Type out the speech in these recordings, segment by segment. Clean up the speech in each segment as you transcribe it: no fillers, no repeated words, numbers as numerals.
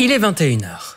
Il est 21h.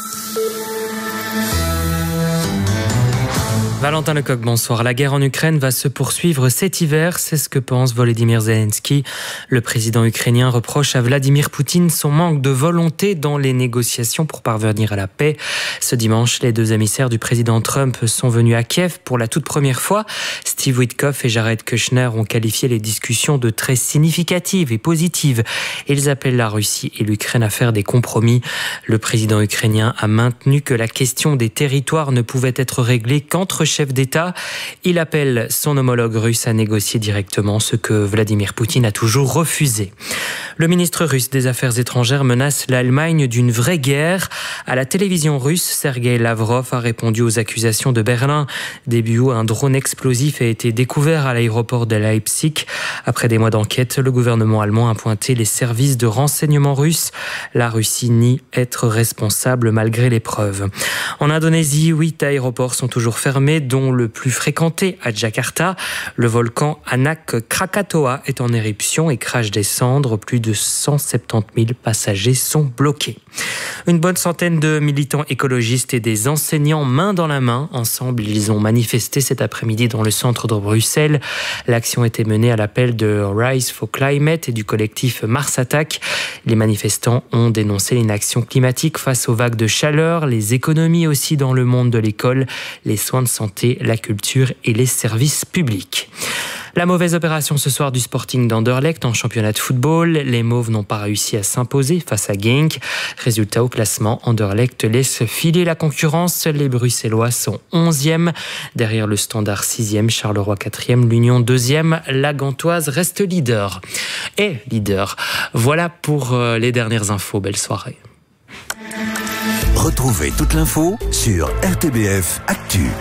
Valentin Lecoq, bonsoir. La guerre en Ukraine va se poursuivre cet hiver, c'est ce que pense Volodymyr Zelensky. Le président ukrainien reproche à Vladimir Poutine son manque de volonté dans les négociations pour parvenir à la paix. Ce dimanche, les deux émissaires du président Trump sont venus à Kiev pour la toute première fois. Steve Witkoff et Jared Kushner ont qualifié les discussions de très significatives et positives. Ils appellent la Russie et l'Ukraine à faire des compromis. Le président ukrainien a maintenu que la question des territoires ne pouvait être réglée qu'entre chef d'État. Il appelle son homologue russe à négocier directement, ce que Vladimir Poutine a toujours refusé. Le ministre russe des Affaires étrangères menace l'Allemagne d'une vraie guerre. À la télévision russe, Sergei Lavrov a répondu aux accusations de Berlin. Début août, un drone explosif a été découvert à l'aéroport de Leipzig. Après des mois d'enquête, le gouvernement allemand a pointé les services de renseignement russes. La Russie nie être responsable malgré les preuves. En Indonésie, 8 aéroports sont toujours fermés, dont le plus fréquenté à Jakarta. Le volcan Anak Krakatoa est en éruption et crache des cendres. Plus de 170 000 passagers sont bloqués. Une bonne centaine de militants écologistes et des enseignants main dans la main. Ensemble, ils ont manifesté cet après-midi dans le centre de Bruxelles. L'action était menée à l'appel de Rise for Climate et du collectif Mars Attack. Les manifestants ont dénoncé l'inaction climatique face aux vagues de chaleur, les économies aussi dans le monde de l'école, les soins de santé, la culture et les services publics. La mauvaise opération ce soir du Sporting d'Anderlecht en championnat de football. Les Mauves n'ont pas réussi à s'imposer face à Genk. Résultat au classement, Anderlecht laisse filer la concurrence. Les Bruxellois sont 11e. Derrière le Standard 6e, Charleroi 4e, l'Union 2e. La Gantoise reste leader. Voilà pour les dernières infos. Belle soirée. Retrouvez toute l'info sur RTBF Actu.